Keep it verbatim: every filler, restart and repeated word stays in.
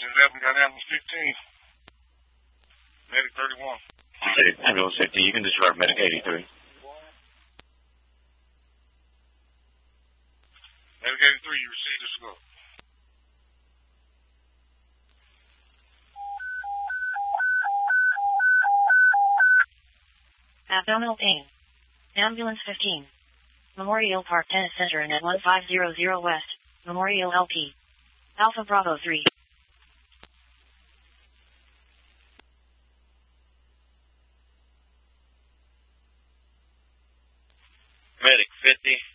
eleven, got ambulance fifteen. Medic thirty-one. Okay, ambulance fifteen, you can discharge medic eighty-three. Medic eighty-three, you received the scope. Abdominal pain. Ambulance fifteen. Memorial Park Tennis Center and at one five zero zero West, Memorial L P. Alpha Bravo three. Medic fifty.